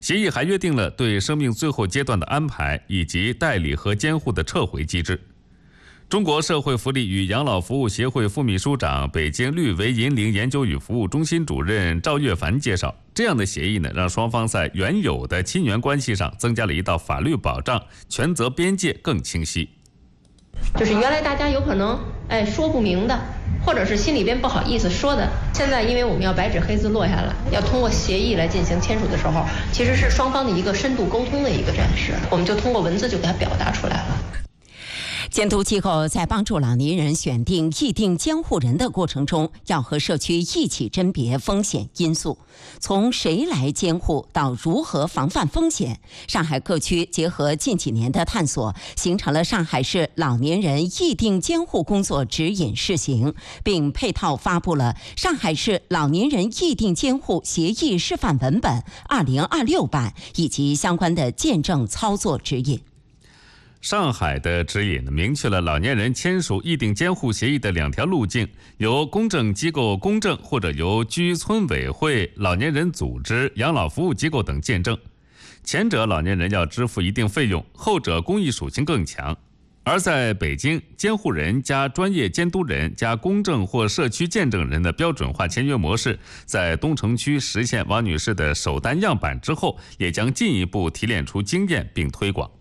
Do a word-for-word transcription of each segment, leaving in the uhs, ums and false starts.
协议还约定了对生命最后阶段的安排以及代理和监护的撤回机制。中国社会福利与养老服务协会副秘书长、北京绿维银龄研究与服务中心主任赵月凡介绍，这样的协议呢，让双方在原有的亲缘关系上增加了一道法律保障，权责边界更清晰。 就是原来大家有可能哎说不明的，或者是心里边不好意思说的，现在因为我们要白纸黑字落下来，要通过协议来进行签署的时候，其实是双方的一个深度沟通的一个展示，我们就通过文字就给它表达出来了。 监督机构在帮助老年人选定议定监护人的过程中，要和社区一起甄别风险因素，从谁来监护到如何防范风险。上海各区结合近几年的探索，形成了上海市老年人议定监护工作指引试行，并配套发布了《上海市老年人议定监护协议示范文本二零二六版》以及相关的见证操作指引。 上海的指引明确了老年人签署议定监护协议的两条路径，由公证机构公证，或者由居村委会、老年人组织、养老服务机构等见证。前者老年人要支付一定费用，后者公益属性更强。而在北京，监护人加专业监督人加公证或社区见证人的标准化签约模式，在东城区实现王女士的首单样板之后，也将进一步提炼出经验并推广。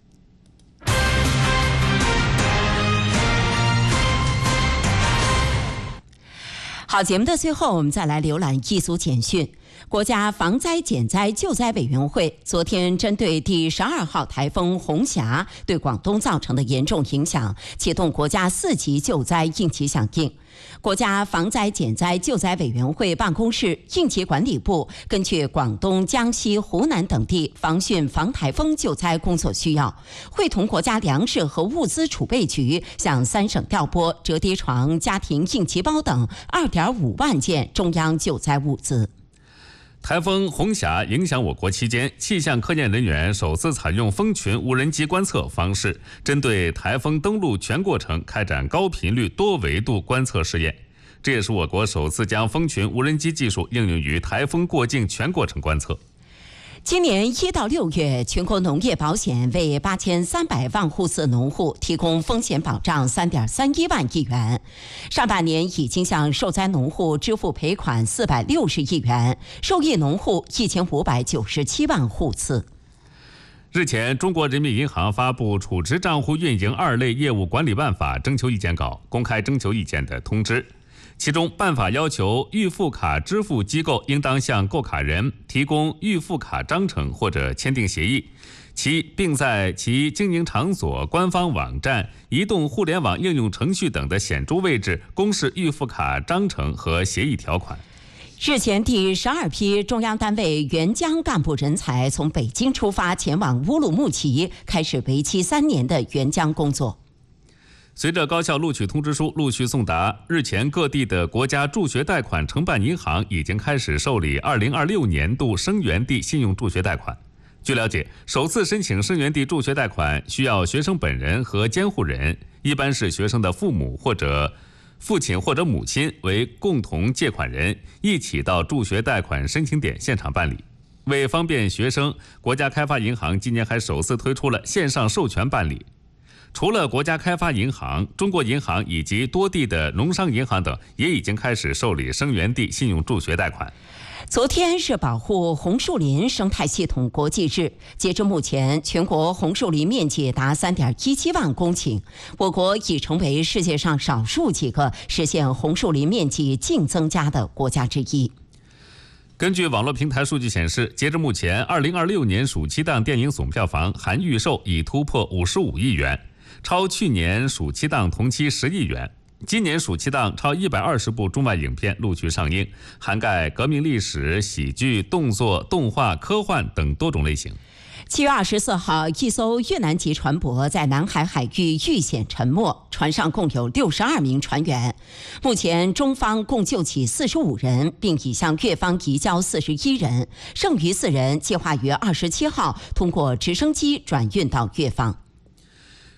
好，节目的最后，我们再来浏览一组简讯。国家防灾减灾救灾委员会昨天针对第十二号台风红霞对广东造成的严重影响，启动国家四级救灾应急响应。国家防灾减灾救灾委员会办公室应急管理部根据广东、江西、湖南等地防汛防台风救灾工作需要，会同国家粮食和物资储备局向三省调拨折叠床、家庭应急包等二点五万件中央救灾物资。 台风红霞影响我国期间，气象科研人员首次采用蜂群无人机观测方式，针对台风登陆全过程开展高频率多维度观测试验。这也是我国首次将蜂群无人机技术应用于台风过境全过程观测。 今年一到六月，全国农业保险为八千三百万户次农户提供风险保障三点三一万亿元。上半年已经向受灾农户支付赔款四百六十亿元，受益农户一千五百九十七万户次。 日前，中国人民银行发布《储值账户运营二类业务管理办法》征求意见稿，公开征求意见的通知。其中，办法要求预付卡支付机构应当向购卡人提供预付卡章程或者签订协议，其并在其经营场所、官方网站、移动互联网应用程序等的显著位置公示预付卡章程和协议条款。 日前，第十二批中央单位援疆干部人才从北京出发，前往乌鲁木齐，开始为期三年的援疆工作。 随着高校录取通知书陆续送达，日前各地的国家助学贷款承办银行已经开始受理二零二六年度生源地信用助学贷款。据了解，首次申请生源地助学贷款需要学生本人和监护人，一般是学生的父母或者父亲或者母亲为共同借款人，一起到助学贷款申请点现场办理。为方便学生，国家开发银行今年还首次推出了线上授权办理。除了国家开发银行、中国银行以及多地的农商银行等，也已经开始受理生源地信用助学贷款。 昨天是保护红树林生态系统国际日，截至目前，全国红树林面积达 三点一七万公顷，我国已成为世界上少数几个实现红树林面积净增加的国家之一。 根据网络平台数据显示，截至目前，二零二六年暑期档电影总票房含预售已突破五十五亿元，超去年暑期档同期十亿元。今年暑期档超一百二十部中外影片陆续上映，涵盖革命历史、喜剧、动作、动画、科幻等多种类型。 七月二十四号，一艘越南籍船舶在南海海域遇险沉没，船上共有六十二名船员。目前，中方共救起四十五人，并已向越方移交四十一人，剩余四人计划于二十七号通过直升机转运到越方。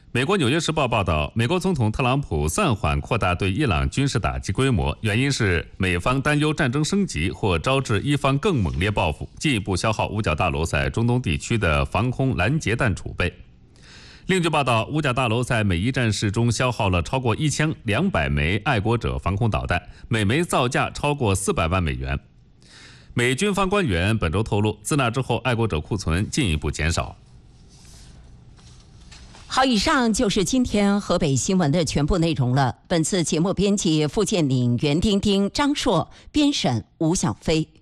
美国《纽约时报》报道，美国总统特朗普暂缓扩大对伊朗军事打击规模，原因是美方担忧战争升级或招致伊方更猛烈报复，进一步消耗五角大楼在中东地区的防空拦截弹储备。另据报道，五角大楼在美伊战事中消耗了超过一千两百枚爱国者防空导弹，每枚造价超过四百万美元。美军方官员本周透露，自那之后，爱国者库存进一步减少。 好，以上就是今天河北新闻的全部内容了。本次节目编辑付建岭、袁丁丁、张硕，编审吴小飞。